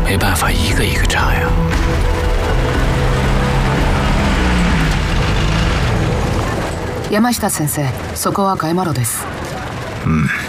没办法一个一个查呀。 山下先生、そこはガイマロです。